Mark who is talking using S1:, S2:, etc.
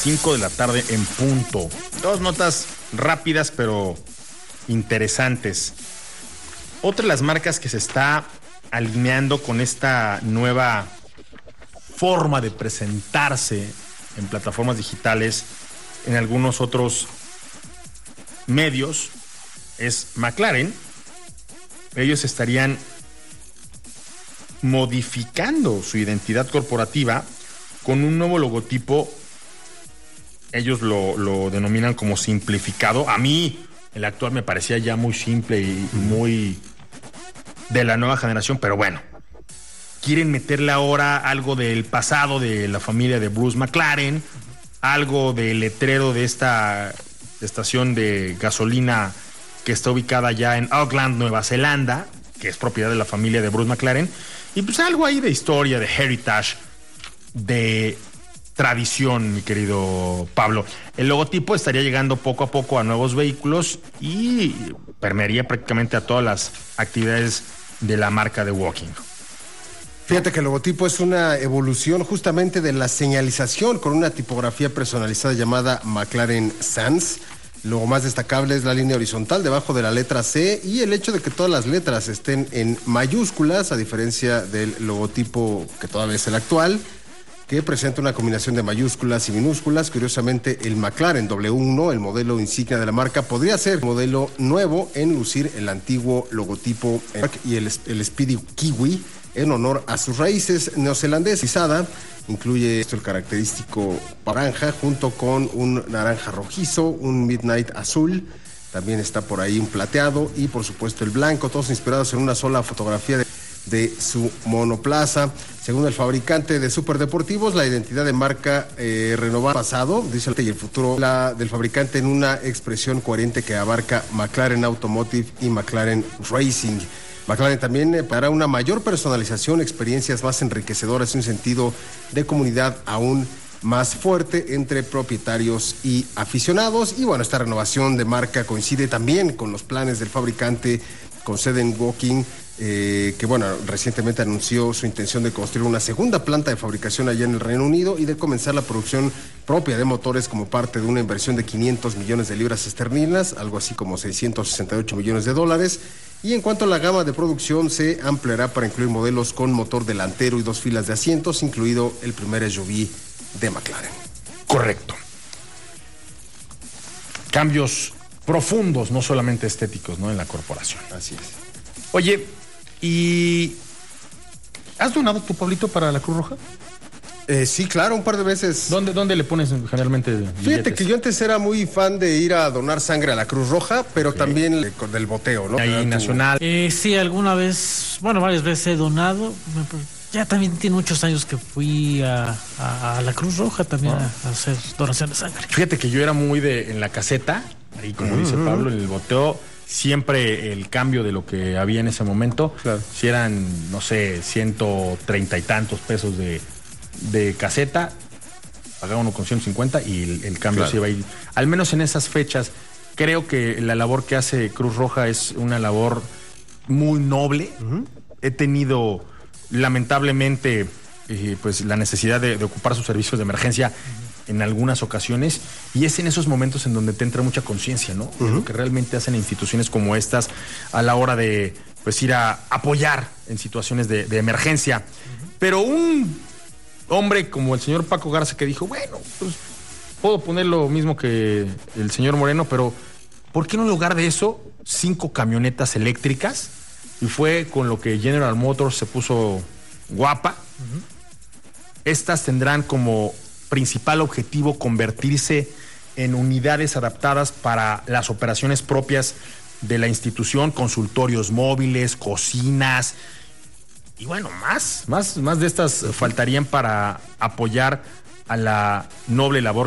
S1: 5 de la tarde en punto. Dos notas rápidas pero interesantes. Otra de las marcas que se está alineando con esta nueva forma de presentarse en plataformas digitales, en algunos otros medios, es McLaren. Ellos estarían modificando su identidad corporativa con un nuevo logotipo. Ellos lo denominan como simplificado. A mí el actual me parecía ya muy simple y muy de la nueva generación, pero bueno, quieren meterle ahora algo del pasado de la familia de Bruce McLaren, algo del letrero de esta estación de gasolina que está ubicada ya en Auckland, Nueva Zelanda, que es propiedad de la familia de Bruce McLaren, y pues algo ahí de historia, de heritage, de tradición, mi querido Pablo. El logotipo estaría llegando poco a poco a nuevos vehículos y permearía prácticamente a todas las actividades de la marca de Walking.
S2: Fíjate que el logotipo es una evolución justamente de la señalización con una tipografía personalizada llamada McLaren Sans. Lo más destacable es la línea horizontal debajo de la letra C y el hecho de que todas las letras estén en mayúsculas, a diferencia del logotipo que todavía es el actual, que presenta una combinación de mayúsculas y minúsculas. Curiosamente, el McLaren W1, el modelo insignia de la marca, podría ser modelo nuevo en lucir el antiguo logotipo y el Speedy Kiwi, en honor a sus raíces neozelandesas. Incluye esto el característico naranja junto con un naranja rojizo, un midnight azul, también está por ahí un plateado y por supuesto el blanco, todos inspirados en una sola fotografía de su monoplaza. Según el fabricante de superdeportivos, la identidad de marca renovada pasado, dice y el futuro del fabricante en una expresión coherente que abarca McLaren Automotive y McLaren Racing. McLaren también para una mayor personalización, experiencias más enriquecedoras y un sentido de comunidad aún más fuerte entre propietarios y aficionados. Y bueno, esta renovación de marca coincide también con los planes del fabricante con sede en Woking, que bueno, recientemente anunció su intención de construir una segunda planta de fabricación allá en el Reino Unido y de comenzar la producción propia de motores como parte de una inversión de 500 millones de libras esterlinas, algo así como 668 millones de dólares. Y en cuanto a la gama de producción, se ampliará para incluir modelos con motor delantero y 2 filas de asientos, incluido el primer SUV de McLaren.
S1: Correcto. Cambios profundos, no solamente estéticos, ¿no?, en la corporación.
S2: Así es.
S1: Oye, ¿y has donado tu Pablito para la Cruz Roja?
S2: Sí, claro, un par de veces.
S1: ¿Dónde le pones generalmente billetes?
S2: Fíjate que yo antes era muy fan de ir a donar sangre a la Cruz Roja, pero también con del boteo, ¿no?
S1: Ahí nacional.
S3: Sí, alguna vez, bueno, varias veces he donado. Ya también tiene muchos años que fui a la Cruz Roja también a hacer donación de sangre.
S1: Fíjate que yo era muy en la caseta, ahí como dice Pablo, en el boteo, siempre el cambio de lo que había en ese momento, claro. Si eran, no sé, 130 y tantos pesos de caseta, pagaba uno con 150 y el cambio claro. Se iba a ir. Al menos en esas fechas, creo que la labor que hace Cruz Roja es una labor muy noble. He tenido, lamentablemente, pues la necesidad de ocupar sus servicios de emergencia en algunas ocasiones, y es en esos momentos en donde te entra mucha conciencia, ¿no? De lo que realmente hacen instituciones como estas a la hora de pues ir a apoyar en situaciones de emergencia. Pero un hombre como el señor Paco Garza que dijo, bueno, pues puedo poner lo mismo que el señor Moreno, pero ¿por qué no en lugar de eso 5 camionetas eléctricas? Y fue con lo que General Motors se puso guapa. Estas tendrán como principal objetivo convertirse en unidades adaptadas para las operaciones propias de la institución, consultorios móviles, cocinas. Y bueno, más de estas faltarían para apoyar a la noble labor